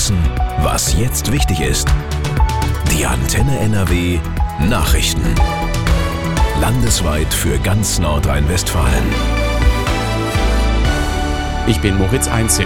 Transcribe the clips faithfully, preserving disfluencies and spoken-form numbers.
wissen, was jetzt wichtig ist. Die Antenne N R W Nachrichten. Landesweit für ganz Nordrhein-Westfalen. Ich bin Moritz Einzig.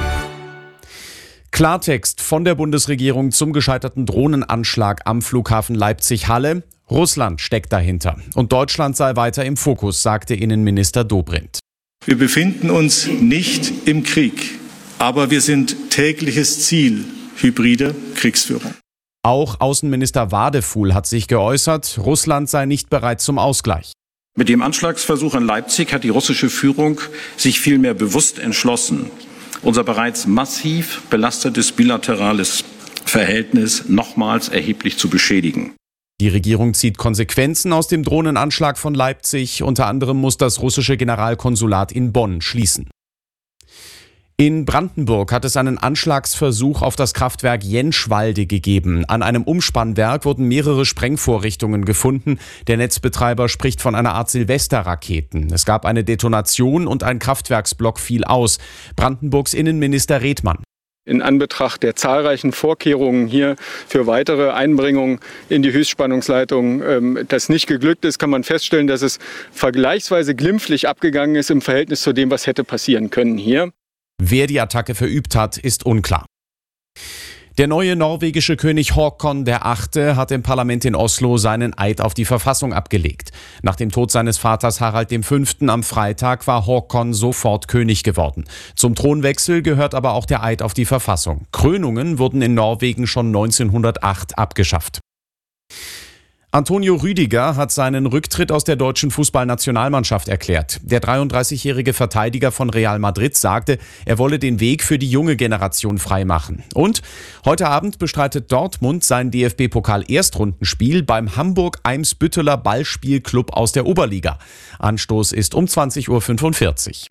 Klartext von der Bundesregierung zum gescheiterten Drohnenanschlag am Flughafen Leipzig-Halle. Russland steckt dahinter und Deutschland sei weiter im Fokus, sagte Innenminister Dobrindt. Wir befinden uns nicht im Krieg, aber wir sind tägliches Ziel hybrider Kriegsführung. Auch Außenminister Wadefuhl hat sich geäußert, Russland sei nicht bereit zum Ausgleich. Mit dem Anschlagsversuch in Leipzig hat die russische Führung sich vielmehr bewusst entschlossen, unser bereits massiv belastetes bilaterales Verhältnis nochmals erheblich zu beschädigen. Die Regierung zieht Konsequenzen aus dem Drohnenanschlag von Leipzig. Unter anderem muss das russische Generalkonsulat in Bonn schließen. In Brandenburg hat es einen Anschlagsversuch auf das Kraftwerk Jentschwalde gegeben. An einem Umspannwerk wurden mehrere Sprengvorrichtungen gefunden. Der Netzbetreiber spricht von einer Art Silvesterraketen. Es gab eine Detonation und ein Kraftwerksblock fiel aus. Brandenburgs Innenminister Redmann. In Anbetracht der zahlreichen Vorkehrungen hier für weitere Einbringungen in die Höchstspannungsleitung, ähm, das nicht geglückt ist, kann man feststellen, dass es vergleichsweise glimpflich abgegangen ist im Verhältnis zu dem, was hätte passieren können hier. Wer die Attacke verübt hat, ist unklar. Der neue norwegische König Håkon der Achte hat im Parlament in Oslo seinen Eid auf die Verfassung abgelegt. Nach dem Tod seines Vaters Harald der Fünfte am Freitag war Håkon sofort König geworden. Zum Thronwechsel gehört aber auch der Eid auf die Verfassung. Krönungen wurden in Norwegen schon neunzehnhundertacht abgeschafft. Antonio Rüdiger hat seinen Rücktritt aus der deutschen Fußballnationalmannschaft erklärt. Der dreiunddreißigjährige Verteidiger von Real Madrid sagte, er wolle den Weg für die junge Generation freimachen. Und heute Abend bestreitet Dortmund sein D F B-Pokal-Erstrundenspiel beim Hamburg-Eimsbütteler Ballspielclub aus der Oberliga. Anstoß ist um zwanzig Uhr fünfundvierzig.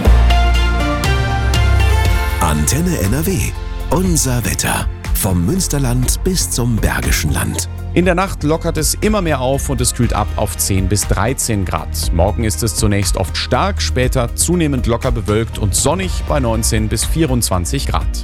Antenne N R W. Unser Wetter. Vom Münsterland bis zum Bergischen Land. In der Nacht lockert es immer mehr auf und es kühlt ab auf zehn bis dreizehn Grad. Morgen ist es zunächst oft stark, später zunehmend locker bewölkt und sonnig bei neunzehn bis vierundzwanzig Grad.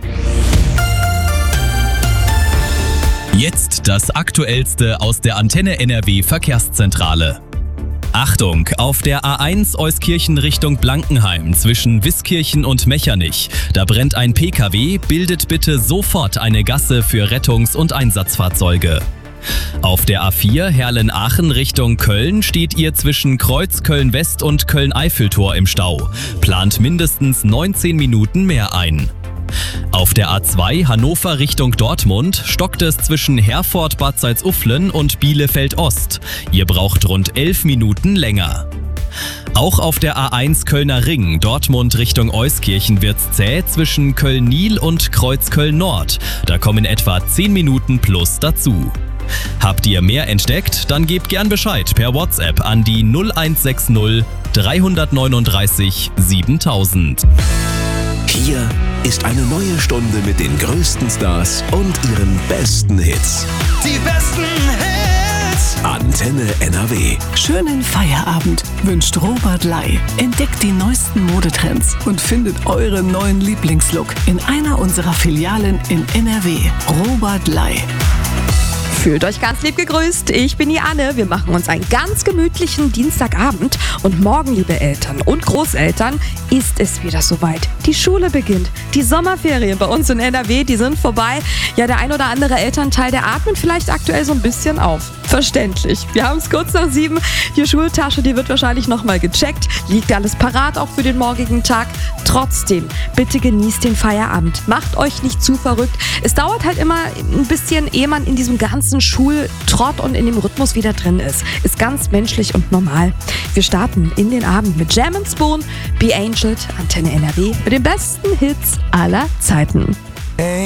Jetzt das Aktuellste aus der Antenne N R W Verkehrszentrale. Achtung, auf der A eins Euskirchen Richtung Blankenheim zwischen Wiskirchen und Mechernich. Da brennt ein P K W, bildet bitte sofort eine Gasse für Rettungs- und Einsatzfahrzeuge. Auf der A vier Herlen-Aachen Richtung Köln steht ihr zwischen Kreuz Köln-West und Köln-Eiffeltor im Stau. Plant mindestens neunzehn Minuten mehr ein. Auf der A zwei Hannover Richtung Dortmund stockt es zwischen Herford Bad Salzuflen und Bielefeld Ost. Ihr braucht rund elf Minuten länger. Auch auf der A eins Kölner Ring Dortmund Richtung Euskirchen wird's zäh zwischen Köln-Nil und Kreuz Köln-Nord. Da kommen etwa zehn Minuten plus dazu. Habt ihr mehr entdeckt? Dann gebt gern Bescheid per WhatsApp an die null eins sechs null drei neun drei siebentausend. Hier ist eine neue Stunde mit den größten Stars und ihren besten Hits. Die besten Hits! Antenne N R W. Schönen Feierabend wünscht Robert Lai. Entdeckt die neuesten Modetrends und findet euren neuen Lieblingslook in einer unserer Filialen in N R W. Robert Lai. Fühlt euch ganz lieb gegrüßt. Ich bin die Anne. Wir machen uns einen ganz gemütlichen Dienstagabend. Und morgen, liebe Eltern und Großeltern, ist es wieder soweit. Die Schule beginnt. Die Sommerferien bei uns in N R W, die sind vorbei. Ja, der ein oder andere Elternteil, der atmet vielleicht aktuell so ein bisschen auf. Verständlich. Wir haben es kurz nach sieben. Die Schultasche, die wird wahrscheinlich nochmal gecheckt. Liegt alles parat auch für den morgigen Tag? Trotzdem, bitte genießt den Feierabend. Macht euch nicht zu verrückt. Es dauert halt immer ein bisschen, ehe man in diesem ganzen Schultrott und in dem Rhythmus wieder drin ist. Ist ganz menschlich und normal. Wir starten in den Abend mit Jam and Spoon, Be Angel, Antenne N R W mit den besten Hits aller Zeiten.